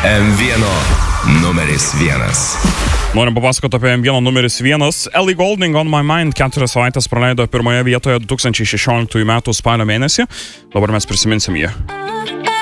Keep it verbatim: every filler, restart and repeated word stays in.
M vienas numeris vienas. Norim papasakoti apie M vienas numeris vienas. Ellie Goulding On My Mind keturias savaitės praleido pirmoje vietoje du tūkstančiai šešioliktųjų metų spalio mėnesį. Dabar mes prisiminsim jį.